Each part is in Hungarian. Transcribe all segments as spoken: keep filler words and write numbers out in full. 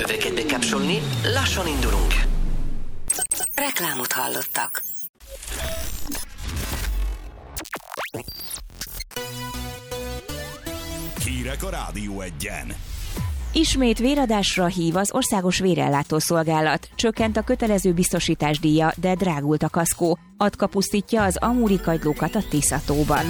Öveket bekapcsolni, lassan indulunk. Reklámot hallottak. Hírek a Rádió Egyen. Ismét véradásra hív az Országos Vérellátó Szolgálat. Csökkent a kötelező biztosításdíja, de drágult a kaszkó. Atka pusztítja az amúri kagylókat a Tiszatóban.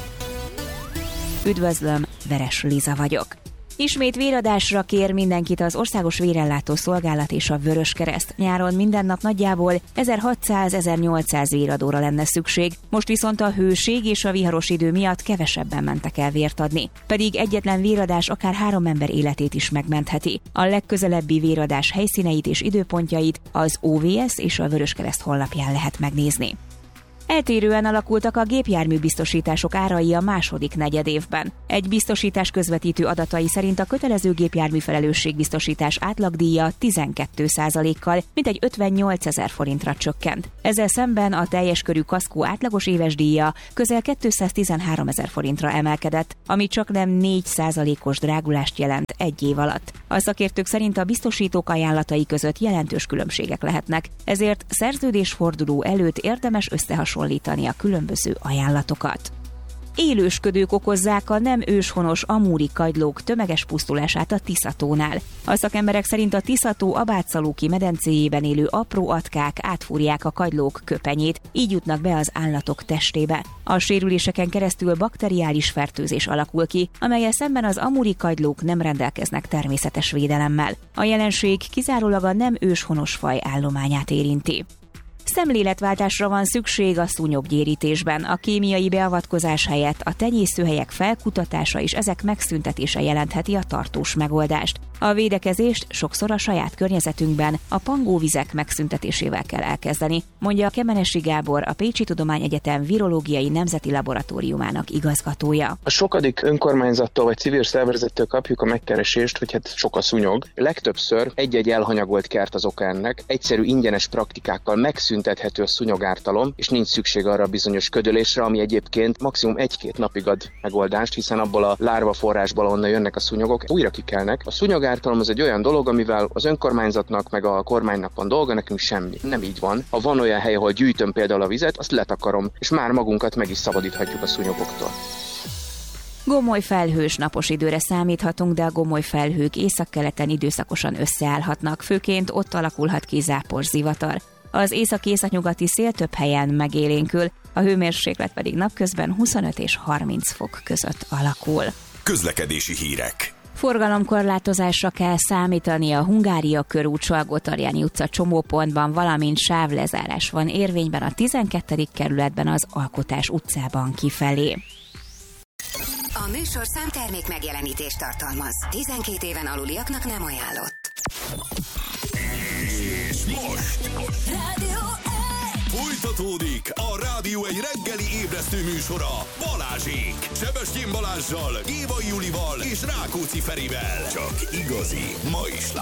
Üdvözlöm, Veres Liza vagyok. Ismét véradásra kér mindenkit az Országos Vérellátó Szolgálat és a Vöröskereszt. Nyáron minden nap nagyjából ezerhatszáz-ezernyolcszáz véradóra lenne szükség, most viszont a hőség és a viharos idő miatt kevesebben mentek el vért adni. Pedig egyetlen véradás akár három ember életét is megmentheti. A legközelebbi véradás helyszíneit és időpontjait az o vé es és a Vöröskereszt honlapján lehet megnézni. Eltérően alakultak a gépjárműbiztosítások árai a második negyedévben. Egy biztosítás közvetítő adatai szerint a kötelező gépjármű felelősségbiztosítás átlagdíja tizenkét százalékkal, mintegy ötvennyolcezer forintra csökkent. Ezzel szemben a teljes körű kaszkó átlagos éves díja közel kétszáztizenháromezer forintra emelkedett, ami csaknem négy százalékos drágulást jelent egy év alatt. A szakértők szerint a biztosítók ajánlatai között jelentős különbségek lehetnek, ezért szerződésforduló előtt érdemes összehasonlítani a különböző ajánlatokat. Élősködők okozzák a nem őshonos amúri kagylók tömeges pusztulását a Tiszatónál. A szakemberek szerint a Tiszató Abátszalóki medencéjében élő apró atkák átfúrják a kagylók köpenyét, így jutnak be az állatok testébe. A sérüléseken keresztül bakteriális fertőzés alakul ki, amellyel szemben az amúri kagylók nem rendelkeznek természetes védelemmel. A jelenség kizárólag a nem őshonos faj állományát érinti. Szemléletváltásra van szükség a szúnyoggyérítésben. A kémiai beavatkozás helyett a tenyészőhelyek felkutatása és ezek megszüntetése jelentheti a tartós megoldást. A védekezést sokszor a saját környezetünkben a pangóvizek megszüntetésével kell elkezdeni, mondja Kemenesi Gábor, a Pécsi Tudományegyetem Virológiai Nemzeti Laboratóriumának igazgatója. A sokadik önkormányzattól vagy civil szervezettől kapjuk a megkeresést, hogy hát sok a szúnyog. Legtöbbször egy-egy elhanyagolt kert az oka ennek, egyszerű ingyenes praktikákkal megszüntethető a szúnyogártalom, és nincs szükség arra a bizonyos ködölésre, ami egyébként maximum egy-két napig ad megoldást, hiszen abból a lárva forrásból, onnan jönnek a szúnyogok, újra kikelnek. A szúnyogártalom az egy olyan dolog, amivel az önkormányzatnak meg a kormánynak van dolga, nekünk semmi. Nem így van. Ha van olyan hely, ahol gyűjtöm például a vizet, azt letakarom, és már magunkat meg is szabadíthatjuk a szúnyogoktól. Gomoly felhős napos időre számíthatunk, de a gomoly felhők északkeleten időszakosan összeállhatnak, főként ott alakulhat ki záporzivatar. Az észak-északnyugati szél több helyen megélénkül, a hőmérséklet pedig napközben huszonöt és harminc fok között alakul. Közlekedési hírek. Forgalomkorlátozásra kell számítani a Hungária körút Salgótarjáni utca csomópontban, valamint sávlezárás van érvényben a tizenkettedik kerületben az Alkotás utcában kifelé. A műsorszám termék megjelenítést tartalmaz. tizenkét éven aluliaknak nem ajánlott. És most Rádió egy. folytatódik a Rádió egy reggeli ébresztő műsora Balázsék. Sebestyén Balázssal, Gévai Julival és Rákóczi Ferivel. Csak igazi mai slágerek.